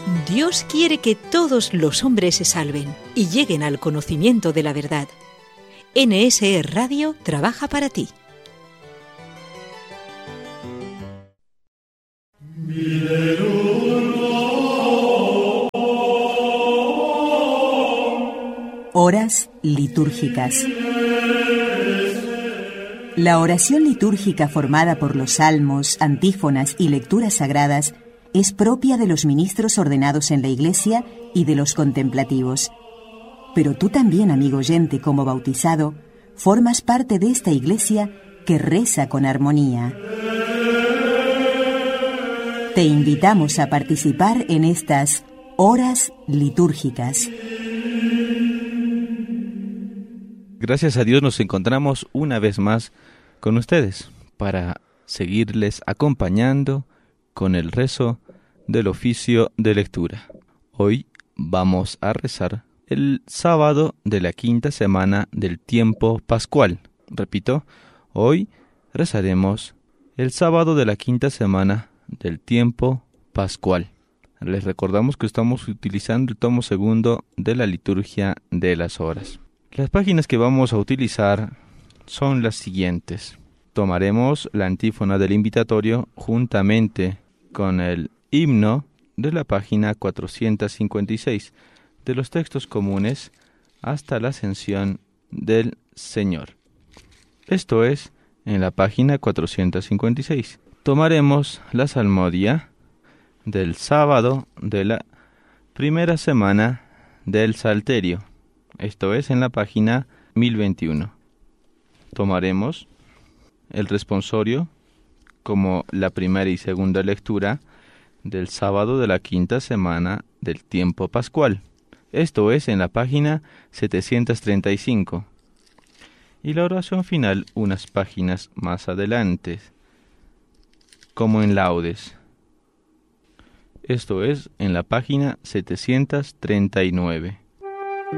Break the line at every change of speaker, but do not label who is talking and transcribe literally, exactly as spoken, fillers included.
Dios quiere que todos los hombres se salven y lleguen al conocimiento de la verdad. N S E Radio trabaja para ti.
Horas litúrgicas. La oración litúrgica formada por los salmos, antífonas y lecturas sagradas es propia de los ministros ordenados en la Iglesia y de los contemplativos. Pero tú también, amigo oyente, como bautizado, formas parte de esta Iglesia que reza con armonía. Te invitamos a participar en estas horas litúrgicas.
Gracias a Dios nos encontramos una vez más con ustedes para seguirles acompañando con el rezo del oficio de lectura. Hoy vamos a rezar el sábado de la quinta semana del tiempo pascual. Repito, hoy rezaremos el sábado de la quinta semana del tiempo pascual. Les recordamos que estamos utilizando el tomo segundo de la liturgia de las horas. Las páginas que vamos a utilizar son las siguientes. Tomaremos la antífona del invitatorio juntamente con el himno de la página cuatrocientos cincuenta y seis, de los textos comunes hasta la ascensión del Señor. Esto es en la página cuatrocientos cincuenta y seis. Tomaremos la salmodia del sábado de la primera semana del Salterio. Esto es en la página mil veintiuno. Tomaremos el responsorio como la primera y segunda lectura del sábado de la quinta semana del tiempo pascual. Esto es en la página setecientos treinta y cinco. Y la oración final unas páginas más adelante, como en laudes. Esto es en la página setecientos treinta y nueve.